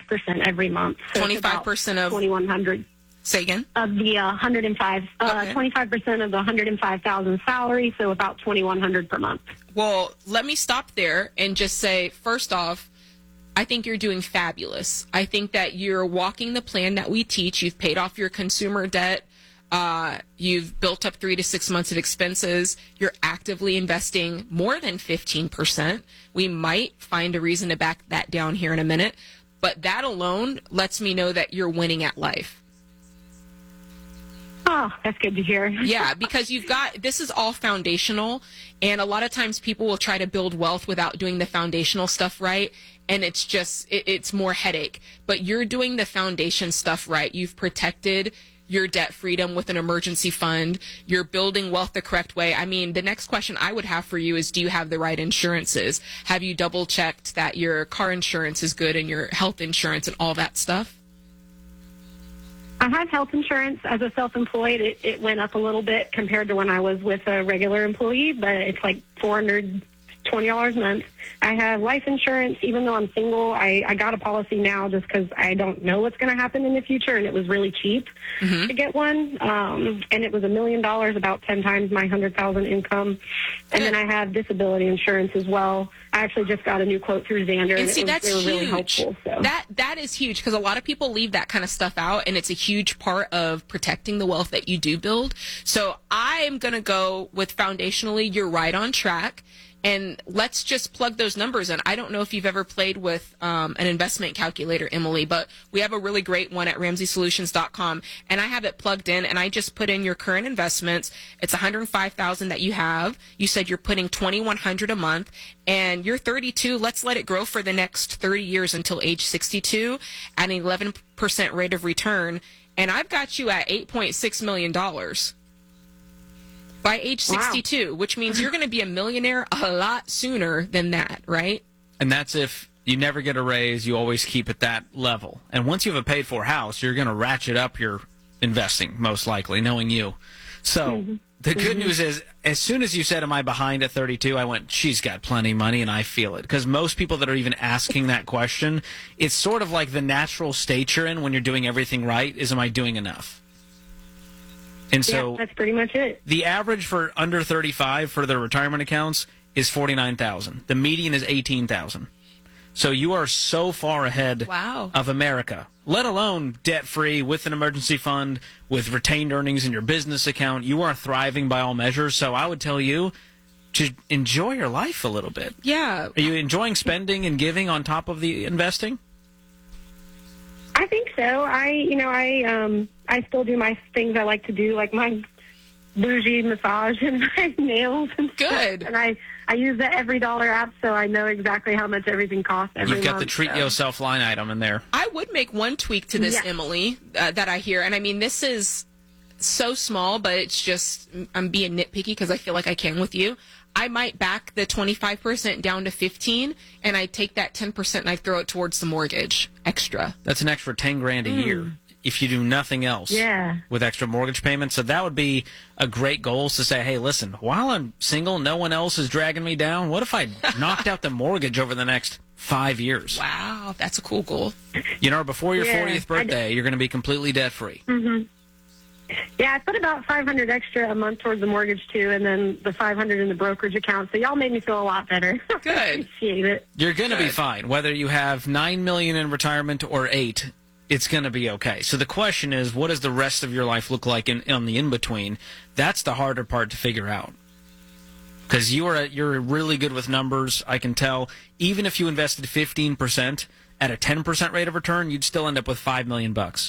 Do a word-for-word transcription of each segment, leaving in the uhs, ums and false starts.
percent every month. So twenty-five percent of twenty-one hundred dollars. Say again? Of the uh, one hundred five, uh, okay. twenty-five percent of the one hundred five thousand salary, so about twenty-one hundred per month. Well, let me stop there and just say, first off, I think you're doing fabulous. I think that you're walking the plan that we teach. You've paid off your consumer debt. Uh, you've built up three to six months of expenses. You're actively investing more than fifteen percent. We might find a reason to back that down here in a minute. But that alone lets me know that you're winning at life. Oh, that's good to hear. Yeah, because you've got, this is all foundational, and a lot of times people will try to build wealth without doing the foundational stuff right, and it's just, it, it's more headache. But you're doing the foundation stuff right. You've protected your debt freedom with an emergency fund. You're building wealth the correct way. I mean, the next question I would have for you is, do you have the right insurances? Have you double checked that your car insurance is good and your health insurance and all that stuff? I have health insurance as a self-employed. It, it went up a little bit compared to when I was with a regular employee, but it's like four hundred twenty dollars a month. I have life insurance. Even though I'm single, I, I got a policy now just because I don't know what's going to happen in the future, and it was really cheap mm-hmm. to get one. Um, and it was a million dollars, about ten times my one hundred thousand dollars income. And then I have disability insurance as well. I actually just got a new quote through Xander, and, and see, it was, that's they were really huge. helpful. So. That that is huge, because a lot of people leave that kind of stuff out, and it's a huge part of protecting the wealth that you do build. So I'm going to go with foundationally, you're right on track. And let's just plug those numbers in. I don't know if you've ever played with um, an investment calculator, Emily, but we have a really great one at ramsey solutions dot com, and I have it plugged in, and I just put in your current investments. It's one hundred five thousand dollars that you have. You said you're putting twenty-one hundred dollars a month, and you're thirty-two. Let's let it grow for the next thirty years until age sixty-two at an eleven percent rate of return, and I've got you at eight point six million dollars. By age sixty-two, wow. Which means you're going to be a millionaire a lot sooner than that, right? And that's if you never get a raise, you always keep at that level. And once you have a paid-for house, you're going to ratchet up your investing, most likely, knowing you. So mm-hmm. the good mm-hmm. news is, as soon as you said, am I behind at thirty-two, I went, she's got plenty of money, and I feel it. Because most people that are even asking that question, it's sort of like the natural state you're in when you're doing everything right is, am I doing enough? And so yeah, that's pretty much it. The average for under thirty-five for their retirement accounts is forty-nine thousand dollars. The median is eighteen thousand dollars. So you are so far ahead wow. of America, let alone debt-free with an emergency fund, with retained earnings in your business account. You are thriving by all measures. So I would tell you to enjoy your life a little bit. Yeah. Are you enjoying spending and giving on top of the investing? I think so. I, you know, I um, I still do my things I like to do, like my bougie massage and my nails and Good. Stuff. And I, I use the Every Dollar app, so I know exactly how much everything costs every You've got month, the treat so. yourself line item in there. I would make one tweak to this, yeah. Emily, uh, that I hear. And I mean, this is so small, but it's just, I'm being nitpicky because I feel like I can with you. I might back the twenty-five percent down to fifteen, and I take that ten percent and I throw it towards the mortgage extra. That's an extra ten grand a mm. year if you do nothing else yeah. with extra mortgage payments. So that would be a great goal, to say, hey, listen, while I'm single, no one else is dragging me down. What if I knocked out the mortgage over the next five years? Wow, that's a cool goal. You know, before your yeah, fortieth birthday, you're going to be completely debt-free. Mm-hmm. Yeah, I put about five hundred extra a month towards the mortgage, too, and then the five hundred in the brokerage account. So y'all made me feel a lot better. Good. I appreciate it. You're going to be fine. Whether you have nine million dollars in retirement or eight, it's going to be okay. So the question is, what does the rest of your life look like in, on the in-between? That's the harder part to figure out. Because you are, you're really good with numbers, I can tell. Even if you invested fifteen percent at a ten percent rate of return, you'd still end up with five million dollars bucks.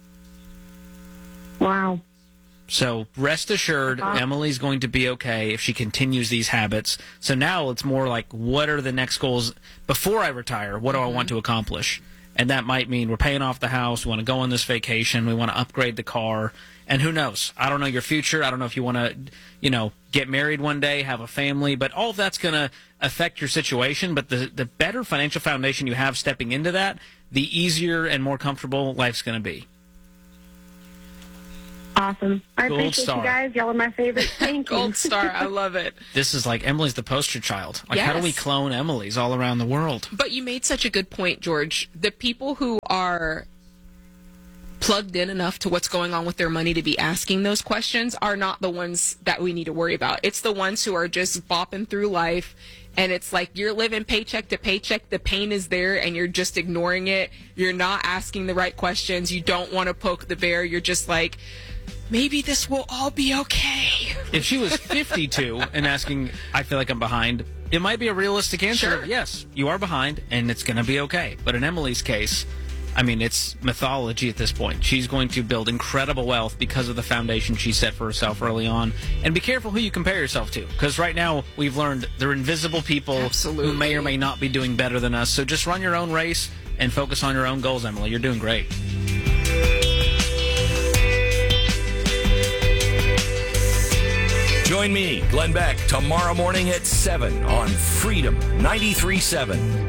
Wow. So rest assured, wow. Emily's going to be okay if she continues these habits. So now it's more like, what are the next goals before I retire? What do mm-hmm. I want to accomplish? And that might mean we're paying off the house, we want to go on this vacation, we want to upgrade the car, and who knows? I don't know your future. I don't know if you want to, you know, get married one day, have a family, but all of that's going to affect your situation. But the, the better financial foundation you have stepping into that, the easier and more comfortable life's going to be. Awesome. I Gold appreciate star. you guys. Y'all are my favorite. Thank you. Gold star. I love it. This is like Emily's the poster child. Like, how do we Yes. clone Emily's all around the world? But you made such a good point, George. The people who are plugged in enough to what's going on with their money to be asking those questions are not the ones that we need to worry about. It's the ones who are just bopping through life, and it's like you're living paycheck to paycheck. The pain is there, and you're just ignoring it. You're not asking the right questions. You don't want to poke the bear. You're just like, maybe this will all be okay. If she was fifty-two and asking, I feel like I'm behind, it might be a realistic answer. Sure. Yes, you are behind, and it's going to be okay. But in Emily's case, I mean, it's mythology at this point. She's going to build incredible wealth because of the foundation she set for herself early on. And be careful who you compare yourself to, because right now we've learned they're invisible people Absolutely. who may or may not be doing better than us. So just run your own race and focus on your own goals, Emily. You're doing great. Join me, Glenn Beck, tomorrow morning at seven on Freedom ninety-three point seven.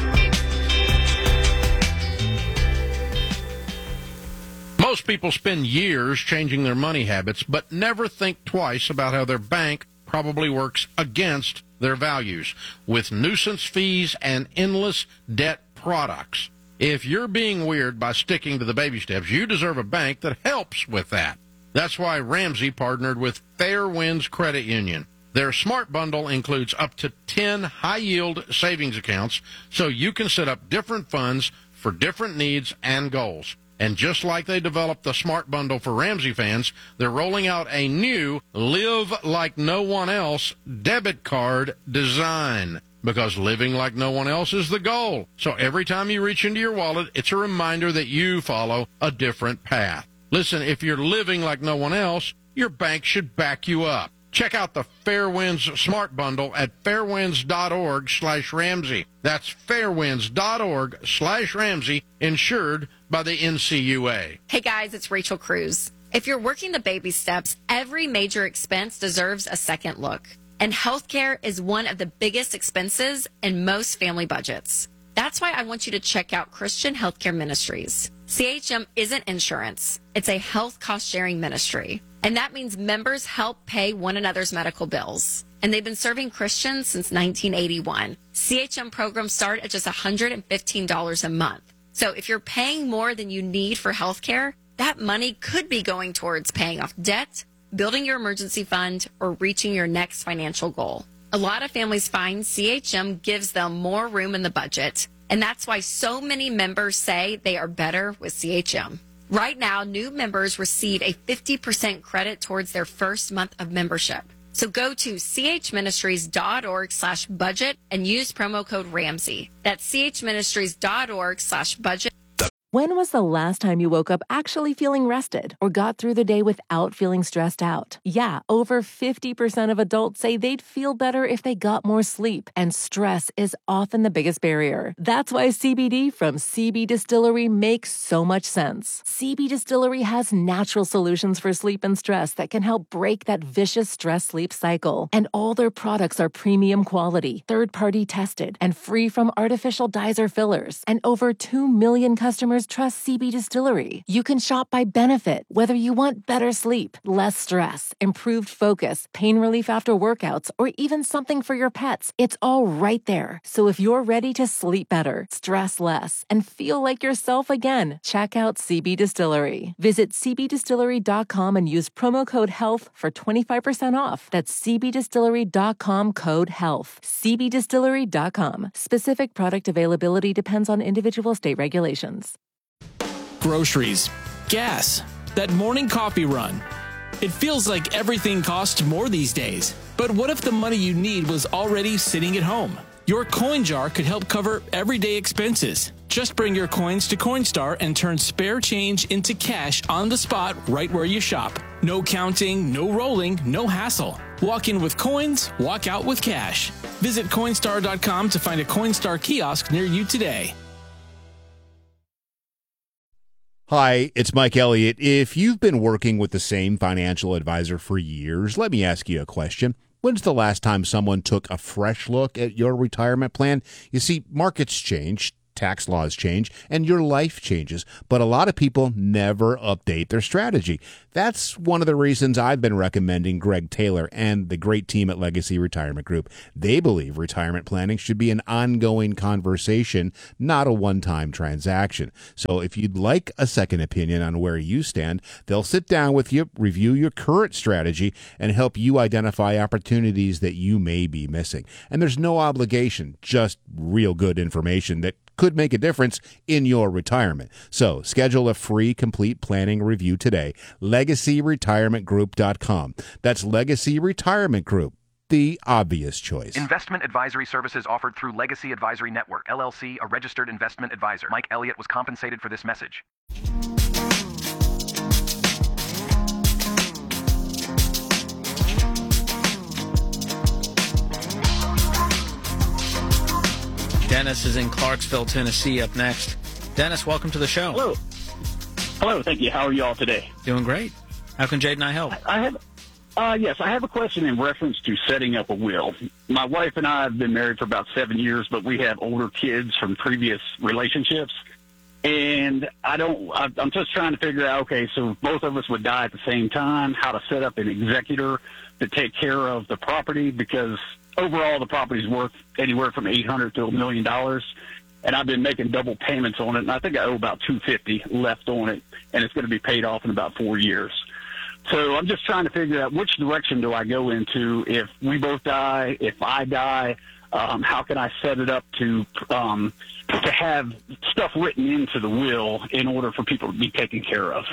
Most people spend years changing their money habits, but never think twice about how their bank probably works against their values with nuisance fees and endless debt products. If you're being weird by sticking to the baby steps, you deserve a bank that helps with that. That's why Ramsey partnered with Fair Winds Credit Union. Their Smart Bundle includes up to ten high-yield savings accounts, so you can set up different funds for different needs and goals. And just like they developed the Smart Bundle for Ramsey fans, they're rolling out a new Live Like No One Else debit card design. Because living like no one else is the goal. So every time you reach into your wallet, it's a reminder that you follow a different path. Listen, if you're living like no one else, your bank should back you up. Check out the Fairwinds Smart Bundle at fairwinds.org slash Ramsey. That's fairwinds.org slash Ramsey, insured by the N C U A. Hey guys, it's Rachel Cruz. If you're working the baby steps, every major expense deserves a second look. And healthcare is one of the biggest expenses in most family budgets. That's why I want you to check out Christian Healthcare Ministries. C H M isn't insurance. It's a health cost-sharing ministry. And that means members help pay one another's medical bills. And they've been serving Christians since nineteen eighty-one. C H M programs start at just one hundred fifteen dollars a month. So if you're paying more than you need for healthcare, that money could be going towards paying off debt, building your emergency fund, or reaching your next financial goal. A lot of families find C H M gives them more room in the budget, and that's why so many members say they are better with C H M. Right now, new members receive a fifty percent credit towards their first month of membership. So go to chministries.org slash budget and use promo code Ramsey. That's chministries.org slash budget. When was the last time you woke up actually feeling rested or got through the day without feeling stressed out? Yeah, over fifty percent of adults say they'd feel better if they got more sleep, and stress is often the biggest barrier. That's why C B D from C B Distillery makes so much sense. C B Distillery has natural solutions for sleep and stress that can help break that vicious stress-sleep cycle. And all their products are premium quality, third-party tested, and free from artificial dyes or fillers. And over two million customers trust C B Distillery. You can shop by benefit, whether you want better sleep, less stress, improved focus, pain relief after workouts, or even something for your pets. It's all right there. So if you're ready to sleep better, stress less, and feel like yourself again, check out C B Distillery. Visit c b distillery dot com and use promo code HEALTH for twenty-five percent off. That's c b distillery dot com code HEALTH. c b distillery dot com. Specific product availability depends on individual state regulations. Groceries, gas, that morning coffee run. It feels like everything costs more these days. But what if the money you need was already sitting at home? Your coin jar could help cover everyday expenses. Just bring your coins to Coinstar and turn spare change into cash on the spot right where you shop. No counting, no rolling, no hassle. Walk in with coins, walk out with cash. Visit Coinstar dot com to find a Coinstar kiosk near you today. Hi, it's Mike Elliott. If you've been working with the same financial advisor for years, let me ask you a question. When's the last time someone took a fresh look at your retirement plan? You see, markets change. tax laws change and your life changes, but a lot of people never update their strategy. That's one of the reasons I've been recommending Greg Taylor and the great team at Legacy Retirement Group. They believe retirement planning should be an ongoing conversation, not a one-time transaction. So if you'd like a second opinion on where you stand, they'll sit down with you, review your current strategy, and help you identify opportunities that you may be missing. And there's no obligation, just real good information that could make a difference in your retirement. So schedule a free complete planning review today. legacy retirement group dot com. That's Legacy Retirement Group, the obvious choice. Investment advisory services offered through Legacy Advisory Network, L L C, a registered investment advisor. Mike Elliott was compensated for this message. Dennis is in Clarksville, Tennessee, up next. Dennis, welcome to the show. Hello. Hello, thank you. How are you all today? Doing great. How can Jade and I help? I have, uh, yes, I have a question in reference to setting up a will. My wife and I have been married for about seven years, but we have older kids from previous relationships. And I don't, I, I'm just trying to figure out, okay, so both of us would die at the same time, how to set up an executor to take care of the property, because overall the property's worth anywhere from eight hundred to a million dollars. And I've been making double payments on it, and I think I owe about two hundred fifty dollars left on it, and it's going to be paid off in about four years. So I'm just trying to figure out which direction do I go into if we both die, if I die, um, how can I set it up to um, to have stuff written into the will in order for people to be taken care of.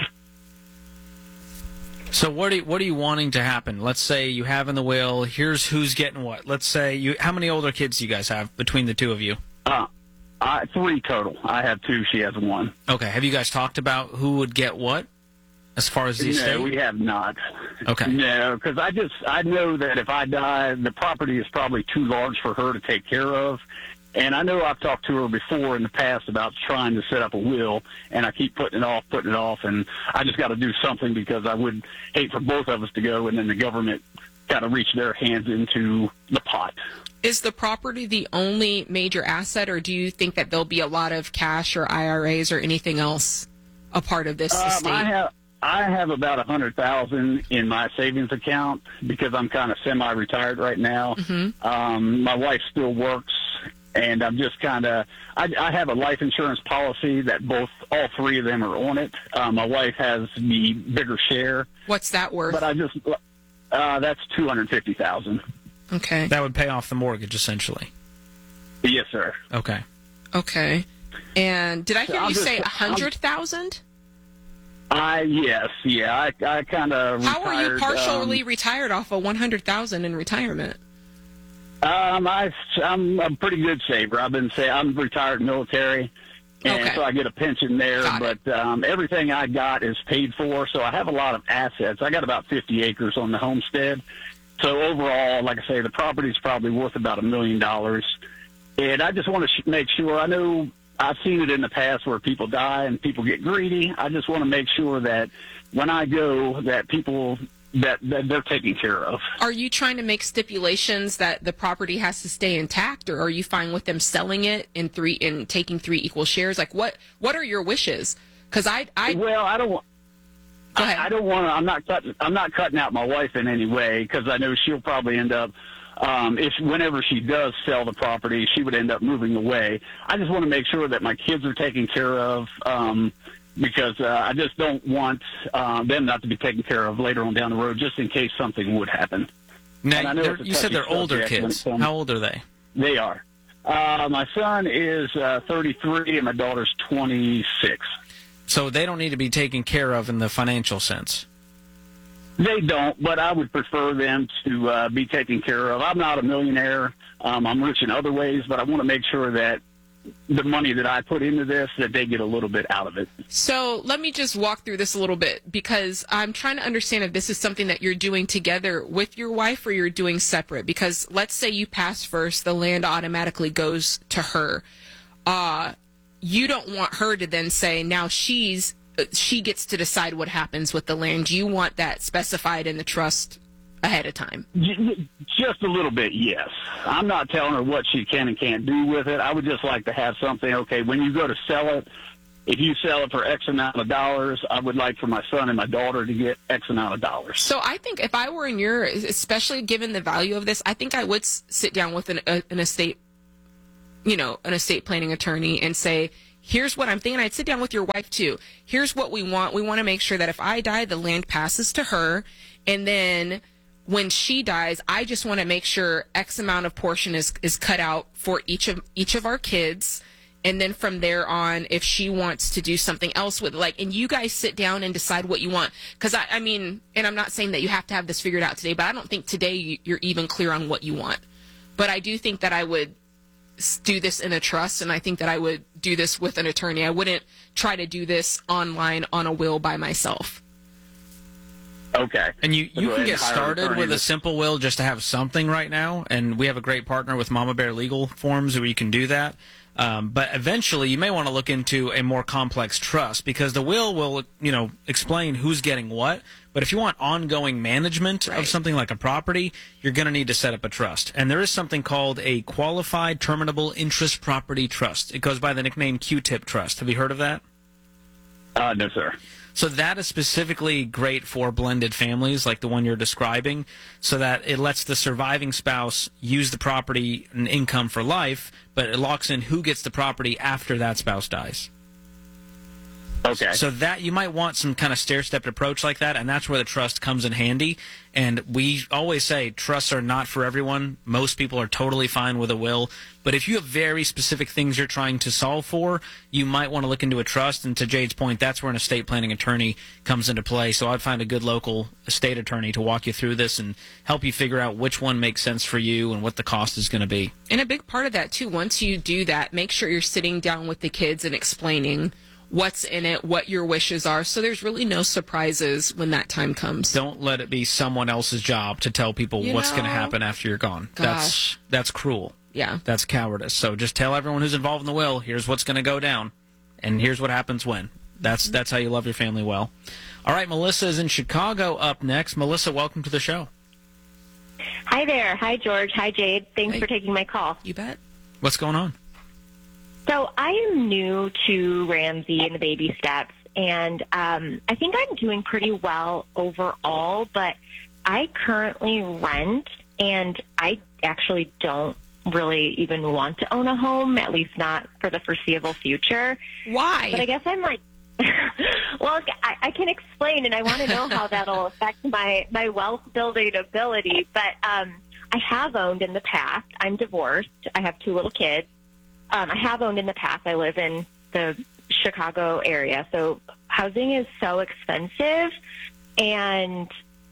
So what are you, what are you wanting to happen? Let's say you have in the will, here's who's getting what. Let's say you, how many older kids do you guys have between the two of you? Uh, I, three total. I have two. She has one. Okay. Have you guys talked about who would get what as far as the estate? No, we have not. Okay. No, because I just, I know that if I die, the property is probably too large for her to take care of. And I know I've talked to her before in the past about trying to set up a will, and I keep putting it off, putting it off, and I just got to do something because I would hate for both of us to go and then the government got to reach their hands into the pot. Is the property the only major asset, or do you think that there'll be a lot of cash or I R As or anything else a part of this um, estate? I have, I have about a hundred thousand in my savings account because I'm kind of semi-retired right now. Mm-hmm. Um, my wife still works. And I'm just kind of, I, I have a life insurance policy that both, all three of them are on it. Uh, my wife has the bigger share. What's that worth? But I just, uh, that's two hundred fifty thousand dollars. Okay. That would pay off the mortgage, essentially. Yes, sir. Okay. Okay. And did I hear So you I'm say just- a hundred thousand? I, yes, yeah, I, I kind of How are you retired, partially um, retired off of one hundred thousand in retirement? Um, I, I'm a pretty good saver. I've been say I'm retired military, and Okay. so I get a pension there. Got it. But um, everything I got is paid for, so I have a lot of assets. I got about fifty acres on the homestead. So overall, like I say, the property's probably worth about a million dollars. And I just want to sh- make sure. I know I've seen it in the past where people die and people get greedy. I just want to make sure that when I go, that people that, that they're taken care of. Are you trying to make stipulations that the property has to stay intact, or are you fine with them selling it in three in taking three equal shares? Like, what what are your wishes? Because I I well, I don't. Go ahead. I, I don't want to. I'm not cutting. I'm not cutting out my wife in any way because I know she'll probably end up. Um, if whenever she does sell the property, she would end up moving away. I just want to make sure that my kids are taken care of. Um, Because uh, I just don't want uh, them not to be taken care of later on down the road, just in case something would happen. Now, And I know they're- it's a you said touchy they're older subject when it kids. comes- How old are they? They are. Uh, my son is uh, thirty-three, and my daughter's twenty-six. So they don't need to be taken care of in the financial sense. They don't, but I would prefer them to uh, be taken care of. I'm not a millionaire. Um, I'm rich in other ways, but I want to make sure that the money that I put into this, that they get a little bit out of it. So let me just walk through this a little bit, because I'm trying to understand if this is something that you're doing together with your wife or you're doing separate. Because let's say you pass first, the land automatically goes to her. Uh, you don't want her to then say, now she's she gets to decide what happens with the land. You want that specified in the trust ahead of time? Just a little bit, yes. I'm not telling her what she can and can't do with it. I would just like to have something, okay, when you go to sell it, if you sell it for X amount of dollars, I would like for my son and my daughter to get X amount of dollars. So I think if I were in your, especially given the value of this, I think I would s- sit down with an, a, an estate, you know, an estate planning attorney and say, here's what I'm thinking. I'd sit down with your wife too. Here's what we want. We want to make sure that if I die, the land passes to her. And then when she dies, I just want to make sure X amount of portion is, is cut out for each of, each of our kids. And then from there on, if she wants to do something else with it, like, and you guys sit down and decide what you want. Because, I, I mean, and I'm not saying that you have to have this figured out today, but I don't think today you- you're even clear on what you want. But I do think that I would s- do this in a trust, and I think that I would do this with an attorney. I wouldn't try to do this online on a will by myself. Okay. And you, you Go can ahead get and hire an started attorney with a to- simple will just to have something right now. And we have a great partner with Mama Bear Legal Forms where you can do that. Um, but eventually you may want to look into a more complex trust because the will will, you know, explain who's getting what. But if you want ongoing management Right. of something like a property, you're going to need to set up a trust. And there is something called a Qualified Terminable Interest Property Trust. It goes by the nickname Q-Tip Trust. Have you heard of that? Uh, no, sir. So that is specifically great for blended families like the one you're describing, so that it lets the surviving spouse use the property and income for life, but it locks in who gets the property after that spouse dies. Okay. So that you might want some kind of stair-stepped approach like that, and that's where the trust comes in handy. And we always say trusts are not for everyone. Most people are totally fine with a will. But if you have very specific things you're trying to solve for, you might want to look into a trust. And to Jade's point, that's where an estate planning attorney comes into play. So I'd find a good local estate attorney to walk you through this and help you figure out which one makes sense for you and what the cost is going to be. And a big part of that, too, once you do that, make sure you're sitting down with the kids and explaining what's in it, what your wishes are, so there's really no surprises when that time comes. Don't let it be someone else's job to tell people You what's know, going to happen after you're gone. gosh. That's that's cruel. Yeah. That's cowardice. So just tell everyone who's involved in the will, here's what's going to go down, and here's what happens when. That's that's how you love your family well. All right, Melissa is in Chicago up next. Melissa, welcome to the show. Hi there. Hi, George. Hi, Jade. Thanks Hey. for taking my call. You bet. What's going on? So I am new to Ramsey and the baby steps, and um, I think I'm doing pretty well overall, but I currently rent, and I actually don't really even want to own a home, at least not for the foreseeable future. Why? But I guess I'm like, well, I, I can explain, and I want to know how that'll affect my, my wealth building ability. But um, I have owned in the past. I'm divorced. I have two little kids. Um, I have owned in the past. I live in the Chicago area, so housing is so expensive, and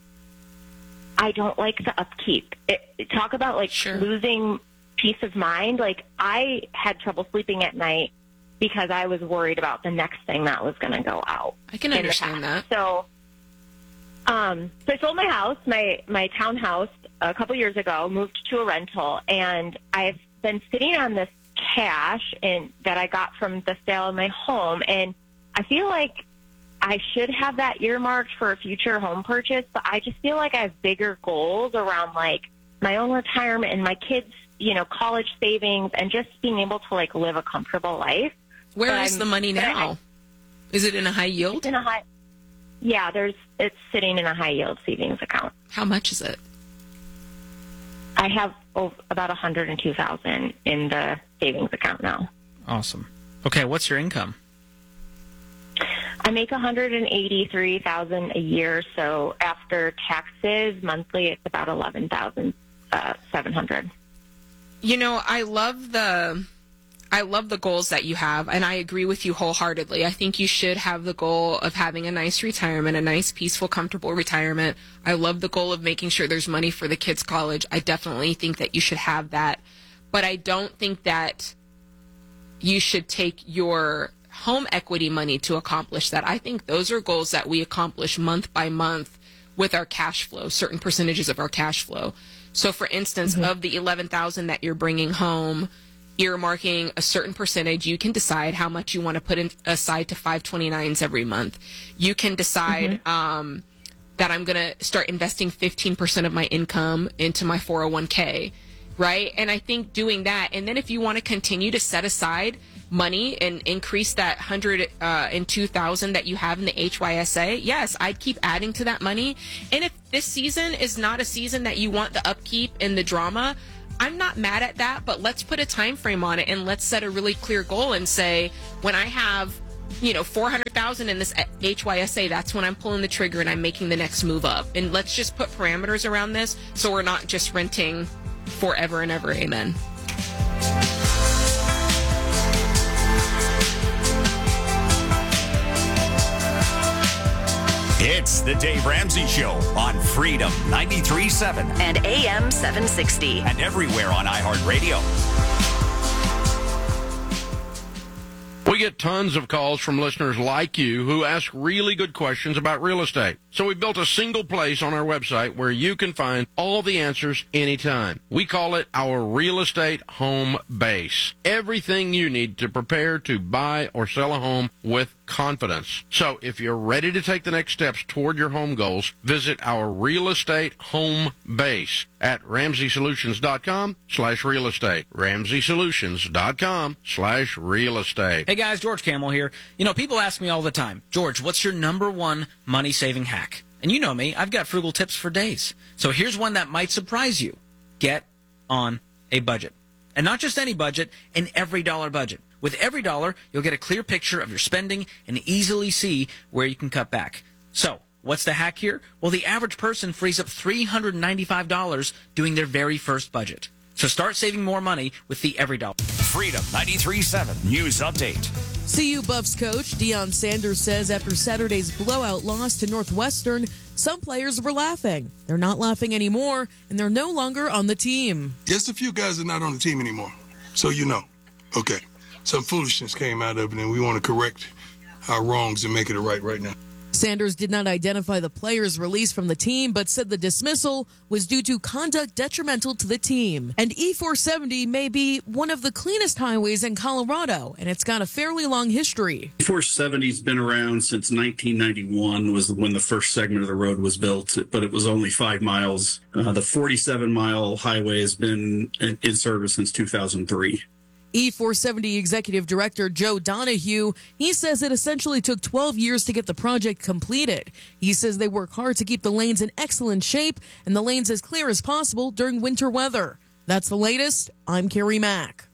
I don't like the upkeep. It, talk about like Sure. losing peace of mind. Like I had trouble sleeping at night because I was worried about the next thing that was going to go out. I can in the understand past. that. So, um, so I sold my house, my my townhouse, a couple years ago. Moved to a rental, and I've been sitting on this cash and that I got from the sale of my home, and I feel like I should have that earmarked for a future home purchase, but I just feel like I have bigger goals around like my own retirement and my kids, you know, college savings, and just being able to like live a comfortable life. Where But is I'm- the money but I- now? Is it in a high yield? It's in a high, yeah, there's it's sitting in a high yield savings account. How much is it? I have oh, about one hundred two thousand in the savings account now. Awesome. Okay, what's your income? I make one hundred eighty-three thousand a year, so after taxes, monthly it's about eleven thousand seven hundred. You know, I love the I love the goals that you have, and I agree with you wholeheartedly. I think you should have the goal of having a nice retirement, a nice, peaceful, comfortable retirement. I love the goal of making sure there's money for the kids' college. I definitely think that you should have that. But I don't think that you should take your home equity money to accomplish that. I think those are goals that we accomplish month by month with our cash flow, certain percentages of our cash flow. So, for instance, mm-hmm. of the eleven thousand that you're bringing home, earmarking a certain percentage, you can decide how much you want to put in, aside to five twenty-nines every month. You can decide mm-hmm. um, that I'm going to start investing fifteen percent of my income into my four oh one k, right? And I think doing that, and then if you want to continue to set aside money and increase that one hundred two thousand that you have in the H Y S A, yes, I'd keep adding to that money. And if this season is not a season that you want the upkeep and the drama, I'm not mad at that, but let's put a time frame on it and let's set a really clear goal and say, when I have, you know, four hundred thousand in this H Y S A, that's when I'm pulling the trigger and I'm making the next move up. And let's just put parameters around this so we're not just renting forever and ever. Amen. It's the Dave Ramsey Show on Freedom ninety-three point seven and A M seven sixty and everywhere on iHeartRadio. We get tons of calls from listeners like you who ask really good questions about real estate. So we built a single place on our website where you can find all the answers anytime. We call it our real estate home base. Everything you need to prepare to buy or sell a home with confidence. So if you're ready to take the next steps toward your home goals, visit our real estate home base at ramsey solutions dot com slash real estate. ramsey solutions dot com slash real estate. Hey guys, George Camel here. You know, people ask me all the time, George, what's your number one money-saving hack? And you know me, I've got frugal tips for days. So here's one that might surprise you. Get on a budget. And not just any budget, an every dollar budget. With every dollar, you'll get a clear picture of your spending and easily see where you can cut back. So, what's the hack here? Well, the average person frees up three hundred ninety-five dollars doing their very first budget. So start saving more money with the Every Dollar. Freedom ninety-three point seven News Update. C U Buffs coach Deion Sanders says after Saturday's blowout loss to Northwestern, some players were laughing. They're not laughing anymore, and they're no longer on the team. Just a few guys are not on the team anymore, so you know. Okay, some foolishness came out of it, and we want to correct our wrongs and make it right right now. Sanders did not identify the players released from the team, but said the dismissal was due to conduct detrimental to the team. And E four seventy may be one of the cleanest highways in Colorado, and it's got a fairly long history. E four seventy's been around since nineteen ninety-one was when the first segment of the road was built, but it was only five miles. Uh, the forty-seven mile highway has been in, in service since two thousand three. E four seventy Executive Director Joe Donahue, he says it essentially took twelve years to get the project completed. He says they work hard to keep the lanes in excellent shape and the lanes as clear as possible during winter weather. That's the latest. I'm Carrie Mack.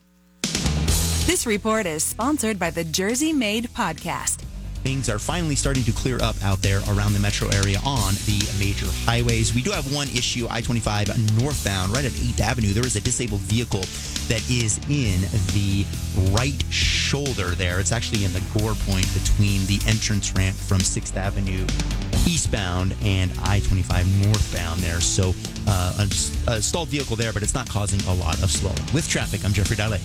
This report is sponsored by the Jersey Made Podcast. Things are finally starting to clear up out there around the metro area on the major highways. We do have one issue, I twenty-five northbound, right at eighth Avenue. There is a disabled vehicle that is in the right shoulder there. It's actually in the gore point between the entrance ramp from sixth Avenue eastbound and I twenty-five northbound there. So uh, a, a stalled vehicle there, but it's not causing a lot of slowing. With traffic, I'm Jeffrey Dalle.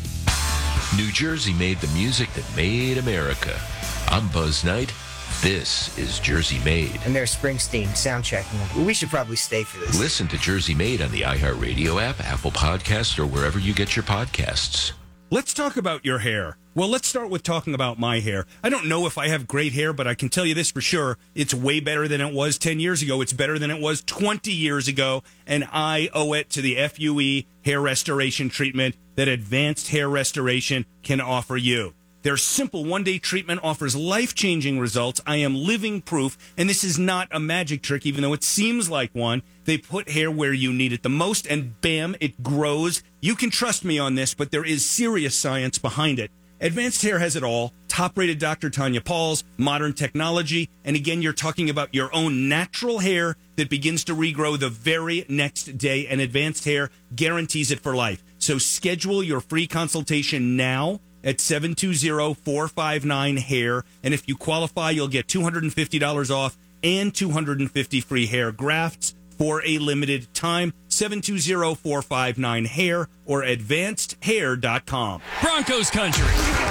New Jersey made the music that made America. I'm Buzz Knight. This is Jersey Made. And there's Springsteen sound checking. We should probably stay for this. Listen to Jersey Made on the iHeartRadio app, Apple Podcasts, or wherever you get your podcasts. Let's talk about your hair. Well, let's start with talking about my hair. I don't know if I have great hair, but I can tell you this for sure. It's way better than it was ten years ago. It's better than it was twenty years ago. And I owe it to the F U E hair restoration treatment that Advanced Hair Restoration can offer you. Their simple one-day treatment offers life-changing results. I am living proof, and this is not a magic trick, even though it seems like one. They put hair where you need it the most, and bam, it grows. You can trust me on this, but there is serious science behind it. Advanced Hair has it all. Top-rated Doctor Tanya Pauls, modern technology, and again, you're talking about your own natural hair that begins to regrow the very next day, and Advanced Hair guarantees it for life. So schedule your free consultation now at seven two zero, four five nine, hair. And if you qualify, you'll get two hundred fifty dollars off and two hundred fifty free hair grafts for a limited time. seven two zero, four five nine, hair or advanced hair dot com. Broncos country.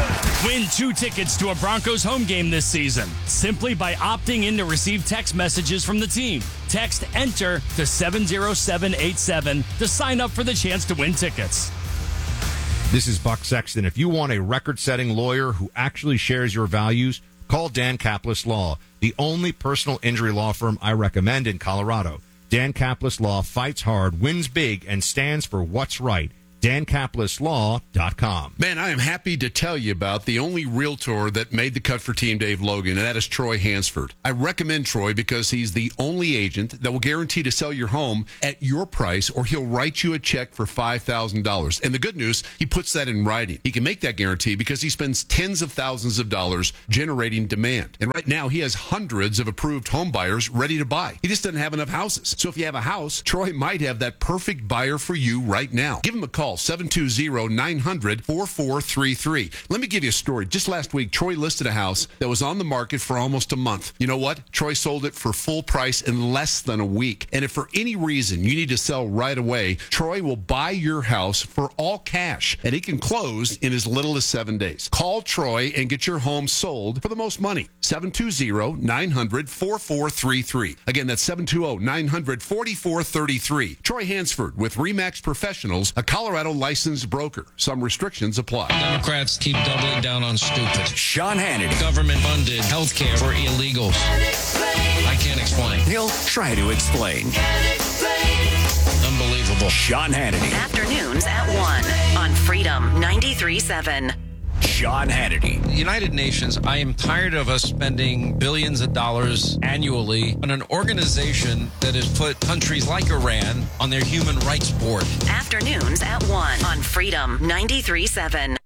Win two tickets to a Broncos home game this season simply by opting in to receive text messages from the team. Text ENTER to seven zero seven eight seven to sign up for the chance to win tickets. This is Buck Sexton. If you want a record-setting lawyer who actually shares your values, call Dan Kaplis Law, the only personal injury law firm I recommend in Colorado. Dan Kaplis Law fights hard, wins big, and stands for what's right. Dan Kaplis Law dot com. Man, I am happy to tell you about the only realtor that made the cut for Team Dave Logan, and that is Troy Hansford. I recommend Troy because he's the only agent that will guarantee to sell your home at your price, or he'll write you a check for five thousand dollars. And the good news, he puts that in writing. He can make that guarantee because he spends tens of thousands of dollars generating demand. And right now, he has hundreds of approved home buyers ready to buy. He just doesn't have enough houses. So if you have a house, Troy might have that perfect buyer for you right now. Give him a call. seven two zero, nine hundred, four four three three. Let me give you a story. Just last week, Troy listed a house that was on the market for almost a month. You know what? Troy sold it for full price in less than a week. And if for any reason you need to sell right away, Troy will buy your house for all cash, and he can close in as little as seven days. Call Troy and get your home sold for the most money. seven two zero, nine hundred, four four three three. Again, that's seven two zero, nine hundred, four four three three. Troy Hansford with RE/MAX Professionals, a Colorado licensed broker. Some restrictions apply. Democrats keep doubling down on stupid. Sean Hannity. Government-funded health care for illegals. I can't explain. He'll try to explain. Unbelievable. Sean Hannity. Afternoons at one on Freedom ninety-three point seven. Sean Hannity. The United Nations, I am tired of us spending billions of dollars annually on an organization that has put countries like Iran on their human rights board. Afternoons at one on Freedom ninety-three point seven.